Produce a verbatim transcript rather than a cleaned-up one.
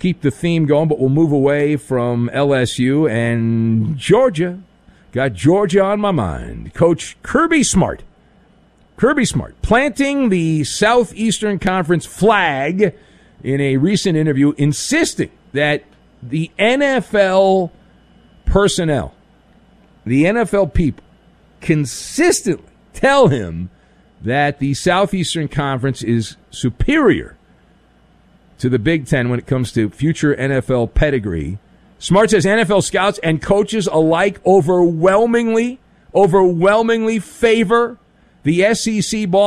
keep the theme going, but we'll move away from L S U and Georgia. Got Georgia on my mind. Coach Kirby Smart. Kirby Smart planting the Southeastern Conference flag in a recent interview, insisting that the N F L personnel, the N F L people, consistently tell him that the Southeastern Conference is superior to the Big Ten when it comes to future N F L pedigree. Smart says N F L scouts and coaches alike overwhelmingly, overwhelmingly favor the S E C ball.